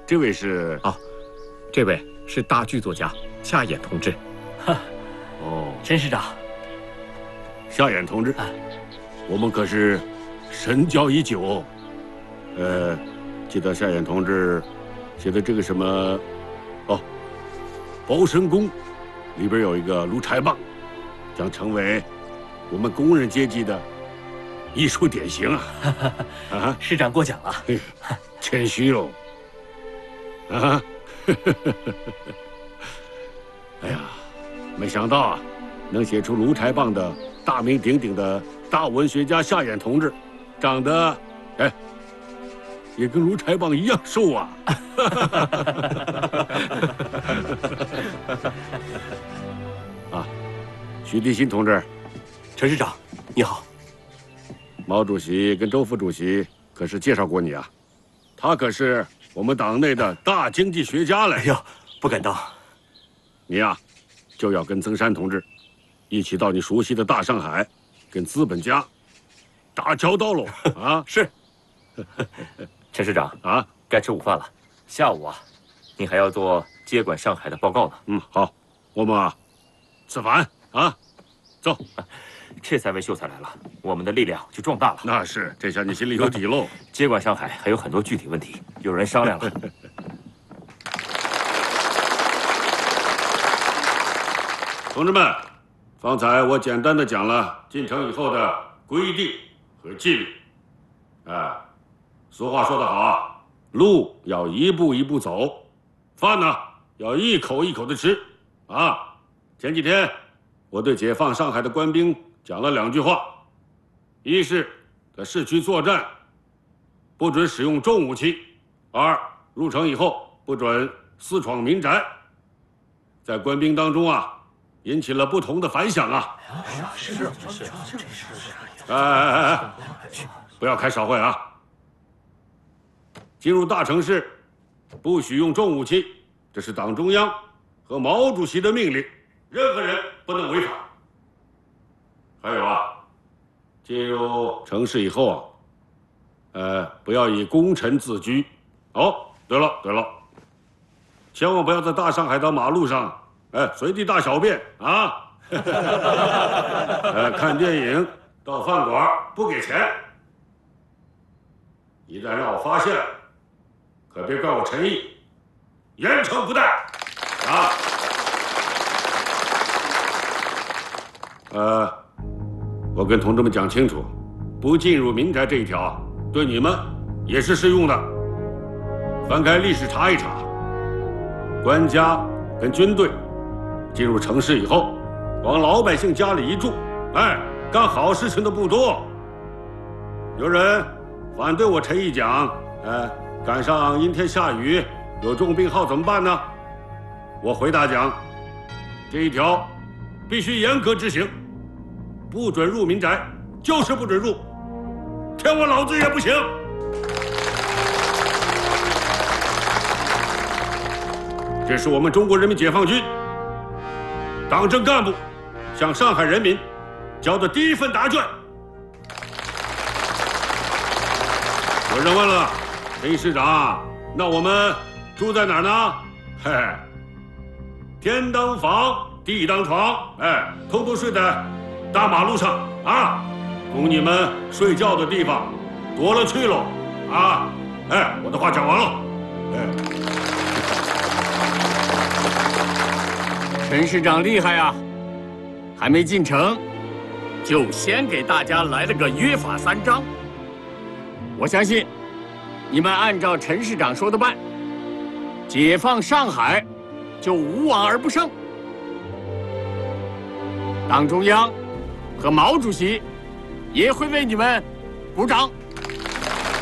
这位是？ 哦，这位是大剧作家夏衍同志。 哦， 陈师长， 夏衍同志，我们可是深交已久。记得夏衍同志写的这个什么，哦，包身宫里边有一个卢柴棒，将成为我们工人阶级的艺术典型啊！啊， 师长过奖了。 谦虚喽。啊，哎呀，没想到啊，能写出卢柴棒的大名鼎鼎的大文学家夏衍同志，长得，哎，也跟卢柴棒一样瘦啊！啊，许立新同志， 陈师长，你好。 毛主席跟周副主席可是介绍过你啊，他可是我们党内的大经济学家嘞。 哎呦，不敢当。 你呀，就要跟曾山同志一起到你熟悉的大上海，跟资本家打交道喽！啊， 是。陈师长啊， 该吃午饭了。下午啊，你还要做接管上海的报告呢。 嗯，好，我们啊，吃饭啊，走。 这才为秀才来了，我们的力量就壮大了。 那是，这下你心里有底喽。 接管上海还有很多具体问题，有人商量了。 同志们，方才我简单的讲了进城以后的规定和纪律。俗话说得好啊，路要一步一步走，饭呢要一口一口的吃。啊，前几天我对解放上海的官兵讲了2句话，一是在市区作战不准使用重武器；2，入城以后不准私闯民宅。在官兵当中啊，引起了不同的反响啊！是，哎，不要开少会啊！进入大城市，不许用重武器，这是党中央和毛主席的命令，任何人不能违反。还有啊，进入城市以后啊，不要以功臣自居。哦，对了，千万不要在大上海的马路上，随地大小便啊！看电影到饭馆不给钱，一旦让我发现，可别怪我陈毅，严惩不贷啊！我跟同志们讲清楚，不进入民宅这一条，对你们也是适用的。翻开历史查一查，官家跟军队进入城市以后，往老百姓家里一住，干好事情的不多。有人反对我陈毅讲，赶上阴天下雨，有重病号怎么办呢？我回答讲，这一条必须严格执行，不准入民宅，就是不准入，天我老子也不行。这是我们中国人民解放军党政干部向上海人民交的第一份答卷。有人问了，陈市长，那我们住在哪儿呢？天当房，地当床，通通睡在大马路上啊，供你们睡觉的地方多了去喽啊！我的话讲完了。 陈市长厉害啊！还没进城，就先给大家来了个约法3章。我相信，你们按照陈市长说的办，解放上海就无往而不胜。党中央和毛主席也会为你们鼓掌。